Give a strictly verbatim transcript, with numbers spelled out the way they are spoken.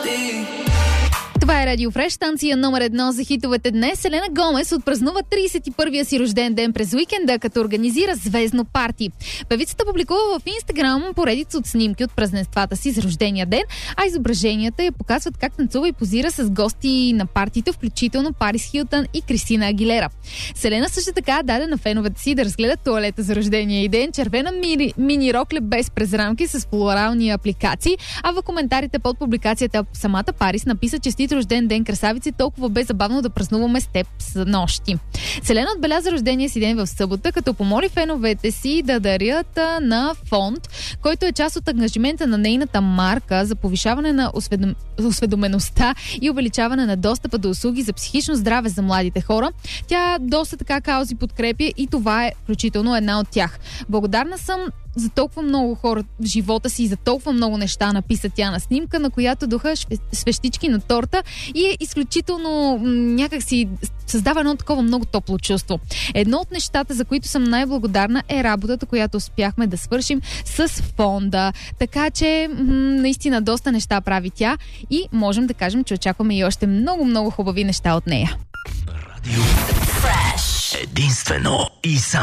Това е Радио Фреш, станция номер едно за хитовете днес. Селена Гомес отпразнува тридесет и първия си рожден ден през уикенда, като организира звездно парти. Певицата публикува в Инстаграм поредица от снимки от празненствата си за рождения ден, а изображенията я показват как танцува и позира с гости на партито, включително Парис Хилтън и Кристина Агилера. Селена също така даде на феновете си да разгледат тоалета за рождения и ден, червена мини, мини рокле без през рамки с флорални апликации, а в коментарите под публикацията самата Парис написа: честит рожден ден, красавици, толкова бе забавно да празнуваме с теб с нощи. Селена отбеляза рождения си ден в събота, като помоли феновете си да дарят на фонд, който е част от ангажимента на нейната марка за повишаване на осведом... осведомеността и увеличаване на достъпа до услуги за психично здраве за младите хора. Тя доста така каузи подкрепя и това е включително една от тях. Благодарна съм за толкова много хора в живота си и за толкова много неща, написа тя на снимка, на която духа свещички на торта и е изключително някак си създава едно такова много топло чувство. Едно от нещата, за които съм най-благодарна, е работата, която успяхме да свършим с фонда. Така че м- наистина доста неща прави тя и можем да кажем, че очакваме и още много-много хубави неща от нея. Радио Фреш. Единствено и само